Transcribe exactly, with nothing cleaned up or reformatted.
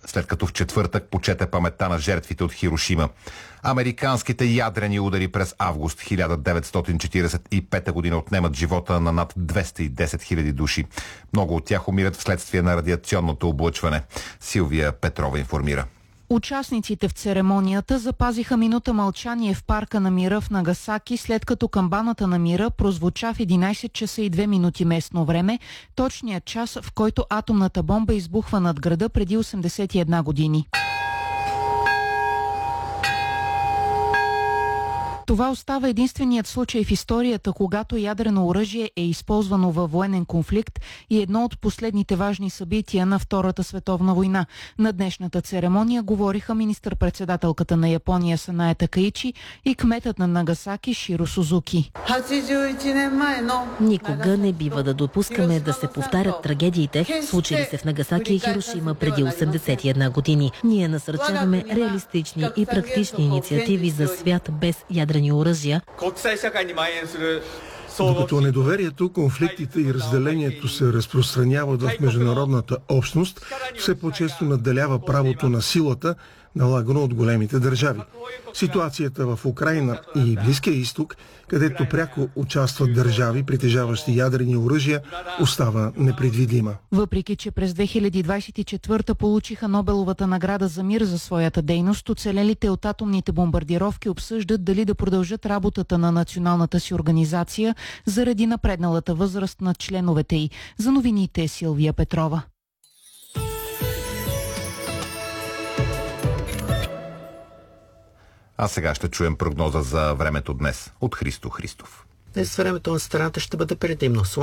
след като в четвъртък почете паметта на жертвите от Хирошима. Американските ядрени удари през август хиляда деветстотин четиридесет и пета година отнемат живота на над двеста и десет хиляди души. Много от тях умират вследствие на радиационното облъчване. Силвия Петрова информира. Участниците в церемонията запазиха минута мълчание в парка на мира в Нагасаки, след като камбаната на мира прозвуча в единайсет часа и две минути местно време, точният час, в който атомната бомба избухва над града преди осемдесет и една години. Това остава единственият случай в историята, когато ядрено оръжие е използвано във военен конфликт и едно от последните важни събития на Втората световна война. На днешната церемония говориха министър-председателката на Япония Санае Такаичи и кметът на Нагасаки Широ Сузуки. Никога не бива да допускаме да се повтарят трагедиите, случили се в Нагасаки и Хирошима преди осемдесет и една години. Ние насърчаваме реалистични и практични инициативи за свят без ядрени оръжия. Докато недоверието, конфликтите и разделението се разпространяват в международната общност, все по-често надделява правото на силата, налагано от големите държави. Ситуацията в Украйна и Близкия изток, където пряко участват държави, притежаващи ядрени оръжия, остава непредвидима. Въпреки че през две хиляди двайсет и четвърта получиха Нобеловата награда за мир за своята дейност, оцелелите от атомните бомбардировки обсъждат дали да продължат работата на националната си организация заради напредналата възраст на членовете й. За новините Силвия Петрова. А сега ще чуем прогноза за времето днес от Христо Христов. Днес времето на страната ще бъде предимно